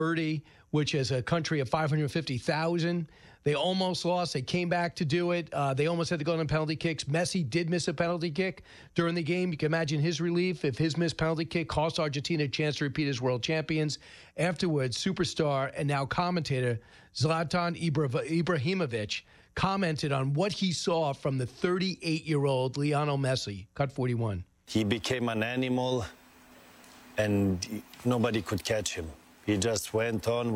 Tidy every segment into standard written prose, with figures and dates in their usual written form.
30, which is a country of 550,000. They almost lost. They came back to do it. They almost had to go on penalty kicks. Messi did miss a penalty kick during the game. You can imagine his relief if his missed penalty kick cost Argentina a chance to repeat as world champions. Afterwards, superstar and now commentator Zlatan Ibrahimovic commented on what he saw from the 38-year-old Lionel Messi. Cut 41. He became an animal, and nobody could catch him. He just went on,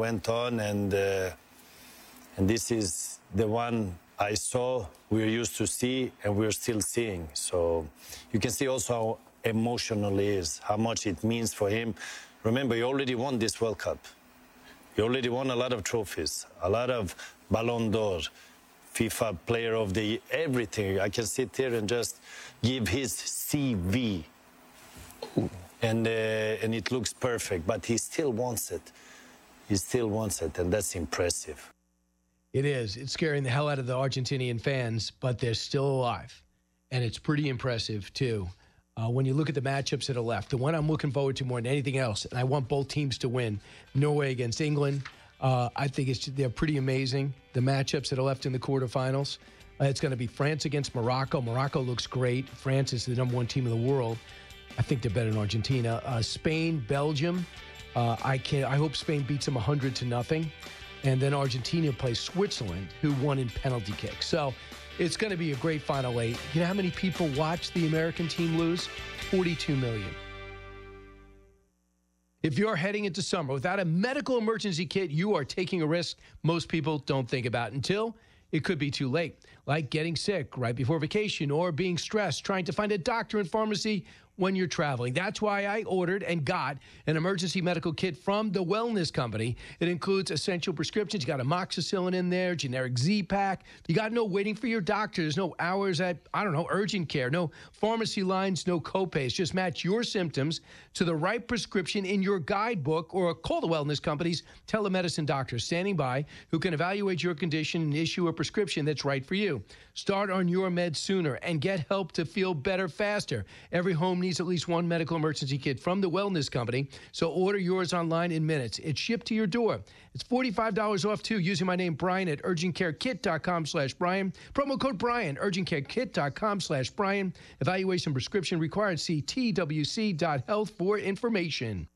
and this is the one I saw, we're used to see, and we're still seeing. So you can see also how emotional he is, how much it means for him. Remember, he already won this World Cup. He already won a lot of trophies, a lot of Ballon d'Or, FIFA Player of the Year, everything. I can sit here and just give his CV. And it looks perfect, but he still wants it. He still wants it, and that's impressive. It is. It's scaring the hell out of the Argentinian fans, but they're still alive. And it's pretty impressive, too. When you look at the matchups that are left, the one I'm looking forward to more than anything else, and I want both teams to win, Norway against England. I think they're pretty amazing, the matchups that are left in the quarterfinals. It's going to be France against Morocco. Morocco looks great. France is the number one team in the world. I think they're better than Argentina. Spain, Belgium. I hope Spain beats them 100-0. And then Argentina plays Switzerland, who won in penalty kicks. So it's going to be a great Final Eight. You know how many people watch the American team lose? 42 million. If you're heading into summer without a medical emergency kit, you are taking a risk most people don't think about until it could be too late, like getting sick right before vacation or being stressed, trying to find a doctor and pharmacy when you're traveling. That's why I ordered and got an emergency medical kit from the Wellness Company. It includes essential prescriptions. You got amoxicillin in there, generic Z-Pack. You got no waiting for your doctor. There's no hours at, urgent care, no pharmacy lines, no copays. Just match your symptoms to the right prescription in your guidebook or call the Wellness Company's telemedicine doctor standing by who can evaluate your condition and issue a prescription that's right for you. Start on your meds sooner and get help to feel better faster. Every home needs at least one medical emergency kit from the Wellness Company, so order yours online in minutes. It's shipped to your door. It's $45 off, too, using my name, Brian, at urgentcarekit.com/Brian. Promo code Brian, urgentcarekit.com/Brian. Evaluation prescription required. See twc.health for information.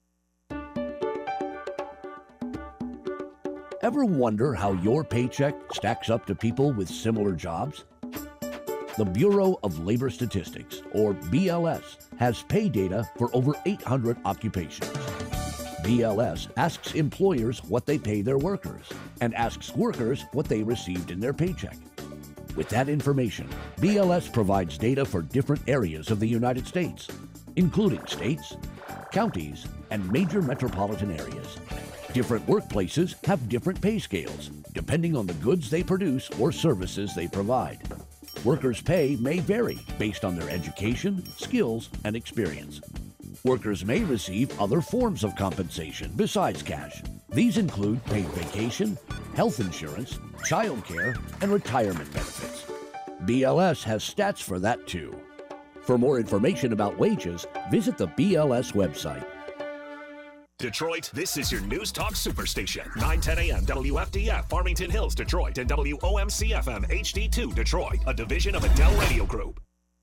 Ever wonder how your paycheck stacks up to people with similar jobs? The Bureau of Labor Statistics, or BLS, has pay data for over 800 occupations. BLS asks employers what they pay their workers and asks workers what they received in their paycheck. With that information, BLS provides data for different areas of the United States, including states, counties, and major metropolitan areas. Different workplaces have different pay scales, depending on the goods they produce or services they provide. Workers' pay may vary based on their education, skills, and experience. Workers may receive other forms of compensation besides cash. These include paid vacation, health insurance, child care, and retirement benefits. BLS has stats for that too. For more information about wages, visit the BLS website. Detroit, this is your News Talk Superstation. 9:10 a.m. WFDF, Farmington Hills, Detroit, and WOMC-FM HD2, Detroit, a division of Adele Radio Group.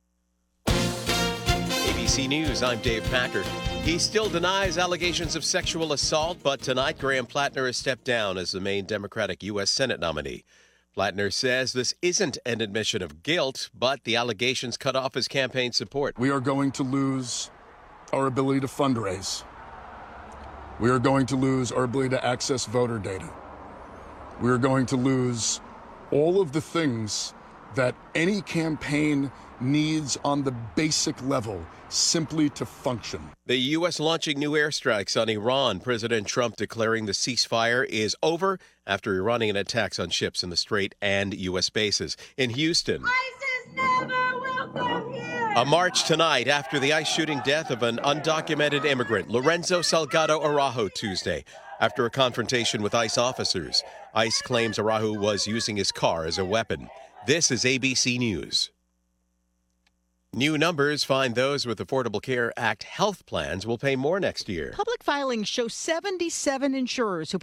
ABC News, I'm Dave Packard. He still denies allegations of sexual assault, but tonight Graham Plattner has stepped down as the main Democratic U.S. Senate nominee. Plattner says this isn't an admission of guilt, but the allegations cut off his campaign support. We are going to lose our ability to fundraise. We are going to lose our ability to access voter data. We are going to lose all of the things that any campaign needs on the basic level simply to function. The U.S. launching new airstrikes on Iran. President Trump declaring the ceasefire is over after Iranian attacks on ships in the Strait and U.S. bases. In Houston, ISIS never will come here. A march tonight after the ICE shooting death of an undocumented immigrant, Lorenzo Salgado Araujo, Tuesday. After a confrontation with ICE officers, ICE claims Araujo was using his car as a weapon. This is ABC News. New numbers find those with Affordable Care Act health plans will pay more next year. Public filings show 77 insurers who